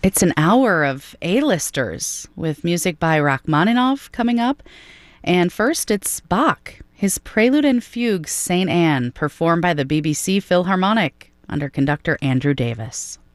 It's an hour of A-listers with music by Rachmaninoff coming up. And first, it's Bach, his Prelude and Fugue St. Anne, performed by the BBC Philharmonic under conductor Andrew Davis.